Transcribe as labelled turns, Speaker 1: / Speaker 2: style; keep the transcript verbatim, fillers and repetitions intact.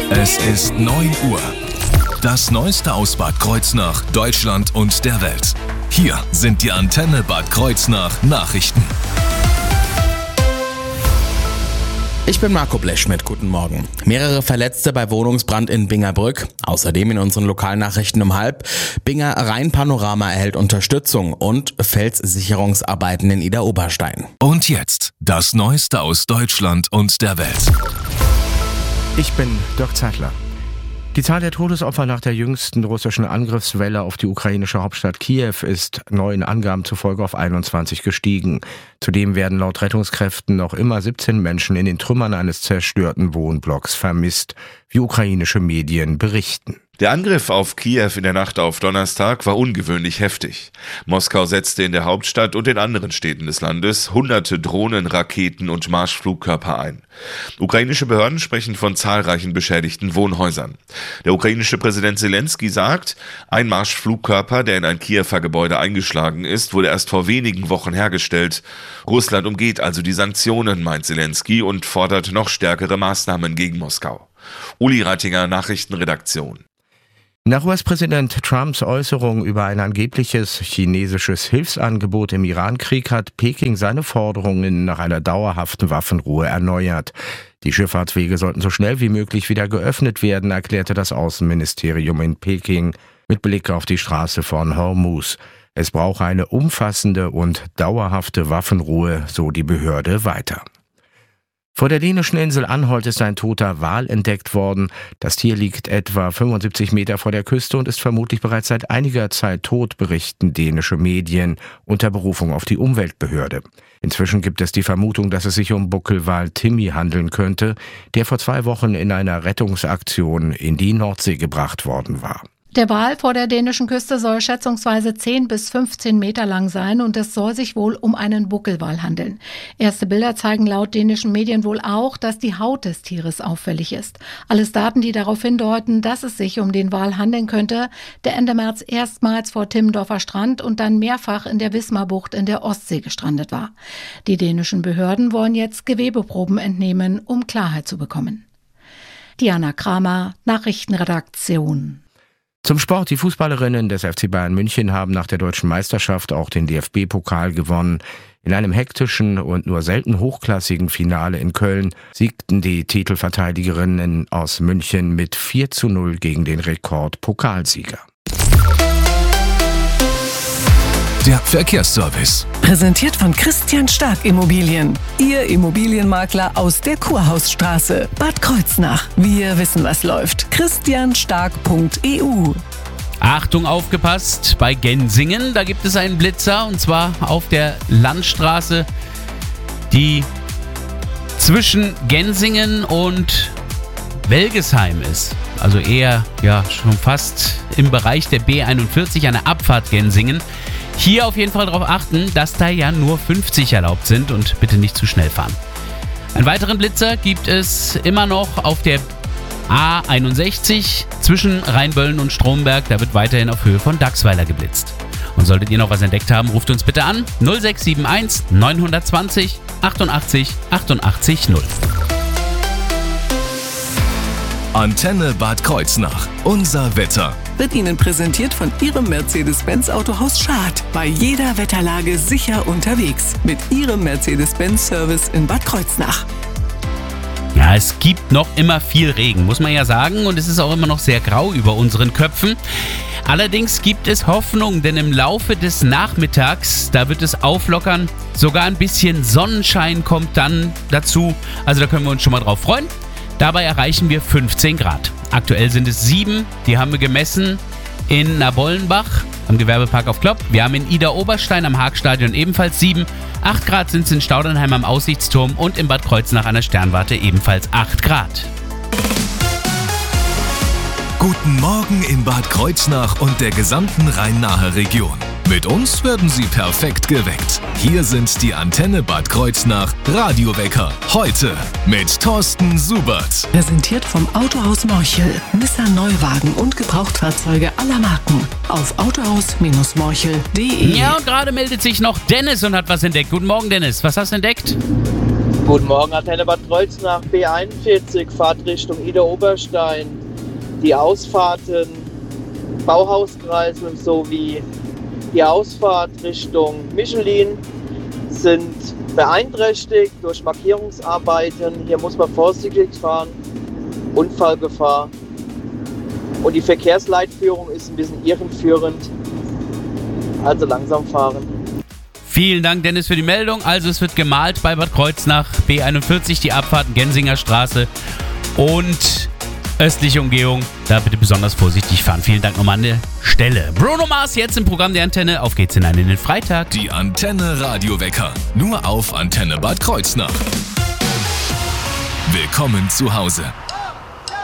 Speaker 1: Es ist neun Uhr. Das Neueste aus Bad Kreuznach, Deutschland und der Welt. Hier sind die Antenne Bad Kreuznach Nachrichten.
Speaker 2: Ich bin Marco Bleschmidt, guten Morgen. Mehrere Verletzte bei Wohnungsbrand in Bingerbrück. Außerdem in unseren Lokalnachrichten um halb. Binger Rheinpanorama erhält Unterstützung und Felssicherungsarbeiten in Idar-Oberstein.
Speaker 1: Und jetzt das Neueste aus Deutschland und der Welt.
Speaker 3: Ich bin Dirk Zeitler. Die Zahl der Todesopfer nach der jüngsten russischen Angriffswelle auf die ukrainische Hauptstadt Kiew ist neuen Angaben zufolge auf einundzwanzig gestiegen. Zudem werden laut Rettungskräften noch immer siebzehn Menschen in den Trümmern eines zerstörten Wohnblocks vermisst, wie ukrainische Medien berichten.
Speaker 4: Der Angriff auf Kiew in der Nacht auf Donnerstag war ungewöhnlich heftig. Moskau setzte in der Hauptstadt und in anderen Städten des Landes hunderte Drohnen, Raketen und Marschflugkörper ein. Ukrainische Behörden sprechen von zahlreichen beschädigten Wohnhäusern. Der ukrainische Präsident Zelensky sagt, ein Marschflugkörper, der in ein Kiewer Gebäude eingeschlagen ist, wurde erst vor wenigen Wochen hergestellt. Russland umgeht also die Sanktionen, meint Zelensky, und fordert noch stärkere Maßnahmen gegen Moskau. Uli Reitinger, Nachrichtenredaktion.
Speaker 3: Nach U S-Präsident Trumps Äußerung über ein angebliches chinesisches Hilfsangebot im Iran-Krieg hat Peking seine Forderungen nach einer dauerhaften Waffenruhe erneuert. Die Schifffahrtswege sollten so schnell wie möglich wieder geöffnet werden, erklärte das Außenministerium in Peking mit Blick auf die Straße von Hormuz. Es brauche eine umfassende und dauerhafte Waffenruhe, so die Behörde weiter. Vor der dänischen Insel Anholt ist ein toter Wal entdeckt worden. Das Tier liegt etwa fünfundsiebzig Meter vor der Küste und ist vermutlich bereits seit einiger Zeit tot, berichten dänische Medien unter Berufung auf die Umweltbehörde. Inzwischen gibt es die Vermutung, dass es sich um Buckelwal Timmy handeln könnte, der vor zwei Wochen in einer Rettungsaktion in die Nordsee gebracht worden war.
Speaker 5: Der Wal vor der dänischen Küste soll schätzungsweise zehn bis fünfzehn Meter lang sein und es soll sich wohl um einen Buckelwal handeln. Erste Bilder zeigen laut dänischen Medien wohl auch, dass die Haut des Tieres auffällig ist. Alles Daten, die darauf hindeuten, dass es sich um den Wal handeln könnte, der Ende März erstmals vor Timmendorfer Strand und dann mehrfach in der Wismarbucht in der Ostsee gestrandet war. Die dänischen Behörden wollen jetzt Gewebeproben entnehmen, um Klarheit zu bekommen. Diana Kramer, Nachrichtenredaktion.
Speaker 3: Zum Sport. Die Fußballerinnen des F C Bayern München haben nach der deutschen Meisterschaft auch den D F B-Pokal gewonnen. In einem hektischen und nur selten hochklassigen Finale in Köln siegten die Titelverteidigerinnen aus München mit vier zu null gegen den Rekord-Pokalsieger.
Speaker 1: Der Verkehrsservice.
Speaker 6: Präsentiert von Christian Stark Immobilien. Ihr Immobilienmakler aus der Kurhausstraße, Bad Kreuznach. Wir wissen, was läuft. christian stark punkt e u.
Speaker 7: Achtung, aufgepasst, bei Gensingen, da gibt es einen Blitzer und zwar auf der Landstraße, die zwischen Gensingen und Welgesheim ist. Also eher ja schon fast im Bereich der B einundvierzig, eine Abfahrt Gensingen. Hier auf jeden Fall darauf achten, dass da ja nur fünfzig erlaubt sind und bitte nicht zu schnell fahren. Einen weiteren Blitzer gibt es immer noch auf der A einundsechzig zwischen Rheinböllen und Stromberg. Da wird weiterhin auf Höhe von Dachsweiler geblitzt. Und solltet ihr noch was entdeckt haben, ruft uns bitte an null sechs sieben eins neun zwei null achtundachtzig achtundachtzig null.
Speaker 1: Antenne Bad Kreuznach. Unser Wetter.
Speaker 6: Wird Ihnen präsentiert von Ihrem Mercedes-Benz Autohaus Schad. Bei jeder Wetterlage sicher unterwegs. Mit Ihrem Mercedes-Benz-Service in Bad Kreuznach.
Speaker 7: Ja, es gibt noch immer viel Regen, muss man ja sagen. Und es ist auch immer noch sehr grau über unseren Köpfen. Allerdings gibt es Hoffnung, denn im Laufe des Nachmittags, da wird es auflockern. Sogar ein bisschen Sonnenschein kommt dann dazu. Also da können wir uns schon mal drauf freuen. Dabei erreichen wir fünfzehn Grad. Aktuell sind es sieben, die haben wir gemessen in Nabollenbach am Gewerbepark auf Klopp. Wir haben in Idar-Oberstein am Haagstadion ebenfalls sieben. acht Grad sind es in Staudernheim am Aussichtsturm und in Bad Kreuznach an der Sternwarte ebenfalls acht Grad.
Speaker 1: Guten Morgen in Bad Kreuznach und der gesamten Rhein-Nahe-Region. Mit uns werden Sie perfekt geweckt. Hier sind die Antenne Bad Kreuznach Radiowecker. Heute mit Thorsten Subert.
Speaker 6: Präsentiert vom Autohaus Morchel. Nissan Neuwagen und Gebrauchtfahrzeuge aller Marken. Auf autohaus Morchel punkt de.
Speaker 7: Ja, und gerade meldet sich noch Dennis und hat was entdeckt. Guten Morgen, Dennis. Was hast du entdeckt?
Speaker 8: Guten Morgen, Antenne Bad Kreuznach, B einundvierzig, Fahrtrichtung Ida-Oberstein. Die Ausfahrten Bauhauskreisel sowie die Ausfahrt Richtung Michelin sind beeinträchtigt durch Markierungsarbeiten. Hier muss man vorsichtig fahren, Unfallgefahr. Und die Verkehrsleitführung ist ein bisschen irreführend, also langsam fahren.
Speaker 7: Vielen Dank, Dennis, für die Meldung. Also es wird gemalt bei Bad Kreuznach, B einundvierzig, die Abfahrt Gensinger Straße und östliche Umgehung. Da bitte besonders vorsichtig fahren. Vielen Dank nochmal an der Stelle. Bruno Mars jetzt im Programm der Antenne. Auf geht's hinein in den Freitag.
Speaker 1: Die Antenne Radiowecker. Nur auf Antenne Bad Kreuznach. Willkommen zu Hause.